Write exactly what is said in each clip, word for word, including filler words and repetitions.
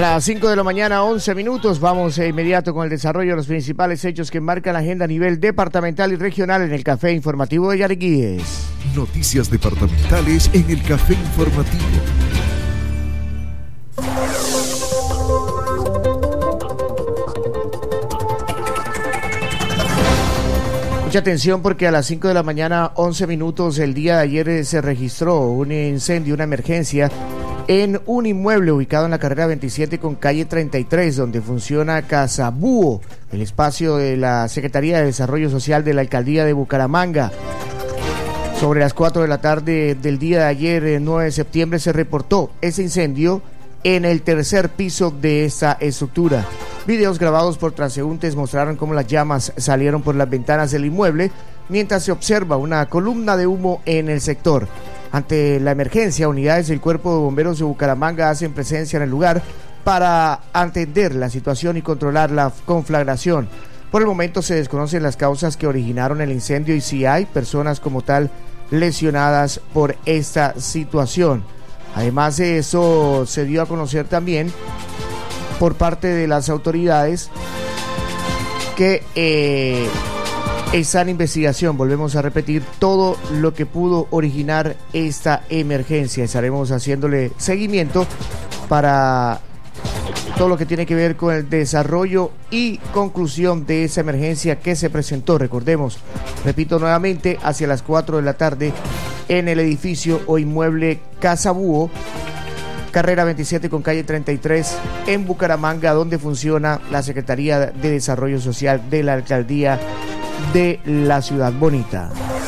las cinco de la mañana, once minutos, vamos de inmediato con el desarrollo de los principales hechos que marcan la agenda a nivel departamental y regional en el Café Informativo de Yariquíes. Noticias departamentales en el Café Informativo. Mucha atención porque a las cinco de la mañana, once minutos, el día de ayer se registró un incendio, una emergencia en un inmueble ubicado en la carrera veintisiete con calle treinta y tres, donde funciona Casa Búho, el espacio de la Secretaría de Desarrollo Social de la Alcaldía de Bucaramanga. Sobre las cuatro de la tarde del día de ayer, el nueve de septiembre, se reportó ese incendio en el tercer piso de esta estructura. Videos grabados por transeúntes mostraron cómo las llamas salieron por las ventanas del inmueble, mientras se observa una columna de humo en el sector. Ante la emergencia, unidades del Cuerpo de Bomberos de Bucaramanga hacen presencia en el lugar para atender la situación y controlar la conflagración. Por el momento se desconocen las causas que originaron el incendio y si hay personas como tal lesionadas por esta situación. Además de eso, se dio a conocer también por parte de las autoridades que eh, está en investigación, volvemos a repetir, todo lo que pudo originar esta emergencia. Estaremos haciéndole seguimiento para todo lo que tiene que ver con el desarrollo y conclusión de esa emergencia que se presentó. Recordemos, repito nuevamente, hacia las cuatro de la tarde en el edificio o inmueble Casa Búho, carrera veintisiete con calle treinta y tres en Bucaramanga, donde funciona la Secretaría de Desarrollo Social de la Alcaldía de la Ciudad Bonita.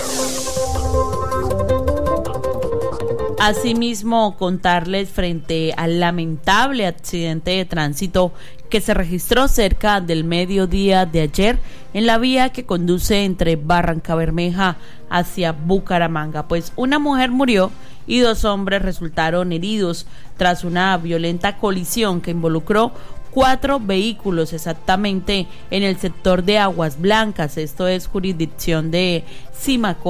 Asimismo, contarles frente al lamentable accidente de tránsito que se registró cerca del mediodía de ayer en la vía que conduce entre Barrancabermeja hacia Bucaramanga, pues una mujer murió y dos hombres resultaron heridos tras una violenta colisión que involucró cuatro vehículos exactamente en el sector de Aguas Blancas. Esto es jurisdicción de Simacó.